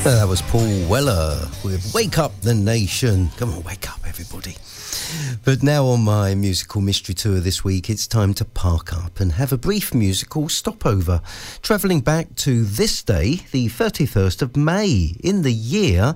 That was Paul Weller with Wake Up the Nation. Come on, wake up, everybody. But now on my musical mystery tour this week, it's time to park up and have a brief musical stopover, travelling back to this day, the 31st of May, in the year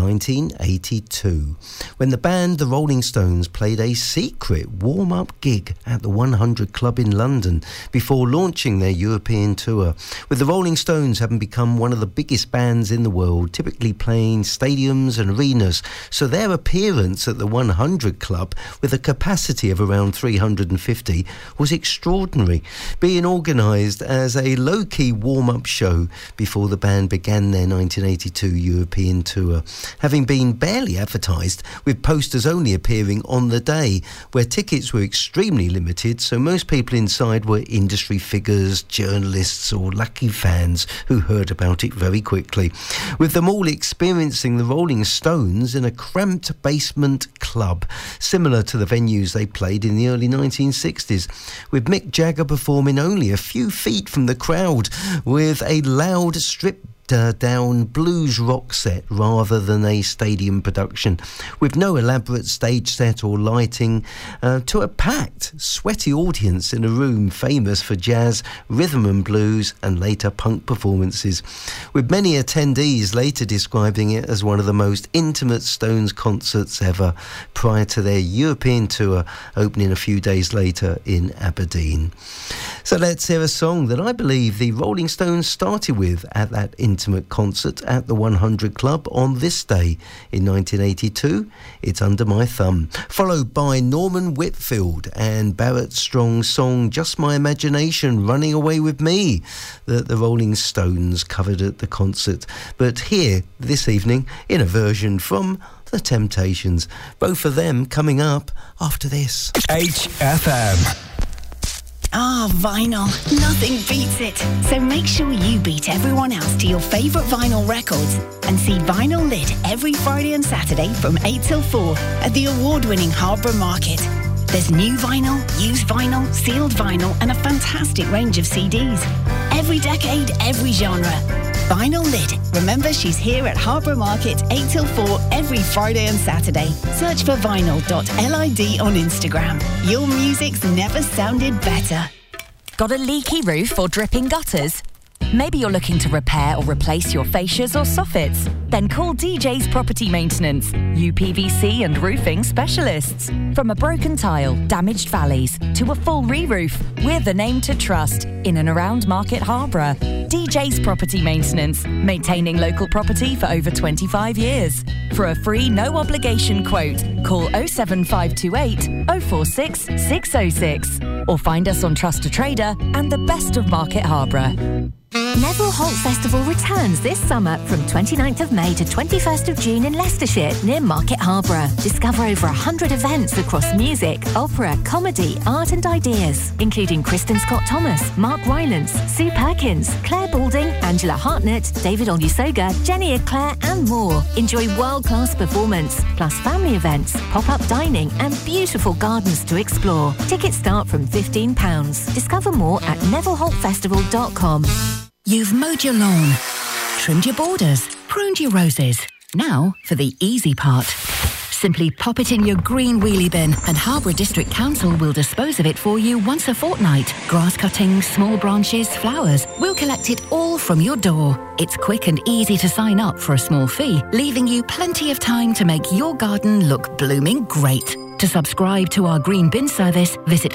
1982, when the band The Rolling Stones played a secret warm-up gig at the 100 Club in London before launching their European tour, with the Rolling Stones having become one of the biggest bands in the world, typically playing stadiums and arenas, so their appearance at the 100 Club with a capacity of around 350 was extraordinary, being organised as a low-key warm-up show before the band began their 1982 European tour, having been barely advertised, with posters only appearing on the day, where tickets were extremely limited, so most people inside were industry figures, journalists or lucky fans who heard about it very quickly, with them all experiencing the Rolling Stones in a cramped basement club, similar to the venues they played in the early 1960s, with Mick Jagger performing only a few feet from the crowd with a loud stripped-down blues rock set rather than a stadium production, with no elaborate stage set or lighting, to a packed, sweaty audience in a room famous for jazz, rhythm and blues and later punk performances, with many attendees later describing it as one of the most intimate Stones concerts ever, prior to their European tour opening a few days later in Aberdeen. So let's hear a song that I believe the Rolling Stones started with at that intimate concert at the 100 Club on this day in 1982. It's Under My Thumb, followed by Norman Whitfield and Barrett Strong's song Just My Imagination, Running Away With Me, that the Rolling Stones covered at the concert, but here this evening in a version from The Temptations, both of them coming up after this. HFM. Vinyl. Nothing beats it. So make sure you beat everyone else to your favourite vinyl records and see Vinyl Lit every Friday and Saturday from 8 till 4 at the award-winning Harborough Market. There's new vinyl, used vinyl, sealed vinyl and a fantastic range of CDs. Every decade, every genre. Vinyl Lit. Remember, she's here at Harborough Market 8 till 4 every Friday and Saturday. Search for vinyl.lid on Instagram. Your music's never sounded better. Got a leaky roof or dripping gutters? Maybe you're looking to repair or replace your fascias or soffits? Then call DJ's Property Maintenance, UPVC and roofing specialists. From a broken tile, damaged valleys, to a full re-roof, we're the name to trust in and around Market Harborough. DJ's Property Maintenance, maintaining local property for over 25 years. For a free, no-obligation quote, call 07528 046 606 or find us on Trust a Trader and the best of Market Harborough. Neville Holt Festival returns this summer from 29th of May to 21st of June in Leicestershire near Market Harborough. Discover over 100 events across music, opera, comedy, art and ideas, including Kristen Scott Thomas, Mark Rylance, Sue Perkins, Claire Balding, Angela Hartnett, David Olusoga, Jenny Eclair and more. Enjoy world-class performance, plus family events, pop-up dining and beautiful gardens to explore. Tickets start from £15. Discover more at nevilleholtfestival.com. You've mowed your lawn, trimmed your borders, pruned your roses. Now for the easy part. Simply pop it in your green wheelie bin and Harborough District Council will dispose of it for you once a fortnight. Grass cuttings, small branches, flowers. We'll collect it all from your door. It's quick and easy to sign up for a small fee, leaving you plenty of time to make your garden look blooming great. To subscribe to our green bin service, visit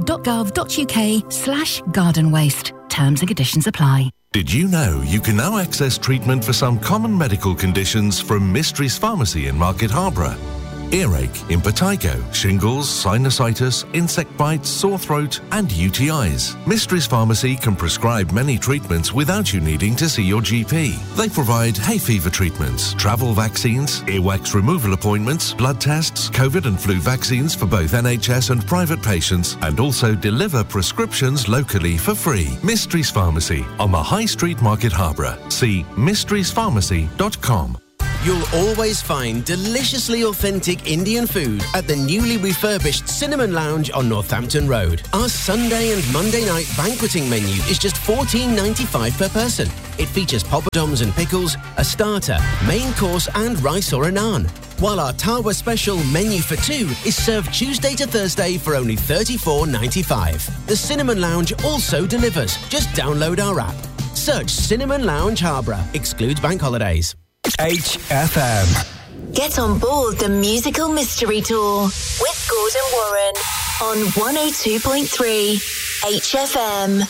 harborough.gov.uk/garden waste. Terms and conditions apply. Did you know you can now access treatment for some common medical conditions from Mysteries Pharmacy in Market Harborough? Earache, impetigo, shingles, sinusitis, insect bites, sore throat and UTIs. Mysteries Pharmacy can prescribe many treatments without you needing to see your GP. They provide hay fever treatments, travel vaccines, earwax removal appointments, blood tests, COVID and flu vaccines for both NHS and private patients, and also deliver prescriptions locally for free. Mysteries Pharmacy on the High Street, Market Harborough. See mysteriespharmacy.com. You'll always find deliciously authentic Indian food at the newly refurbished Cinnamon Lounge on Northampton Road. Our Sunday and Monday night banqueting menu is just $14.95 per person. It features poppadoms and pickles, a starter, main course and rice or a naan. While our Tawa special menu for two is served Tuesday to Thursday for only $34.95. The Cinnamon Lounge also delivers. Just download our app. Search Cinnamon Lounge Harborough. Excludes bank holidays. HFM. Get on board the musical mystery tour with Gordon Warren on 102.3 HFM.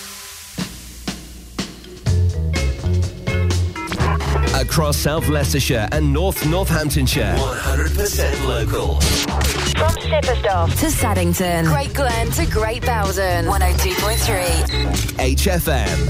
Across South Leicestershire and North Northamptonshire. 100% local. From Sippersdorf To Saddington. Great Glen to Great Bowden. 102.3 HFM.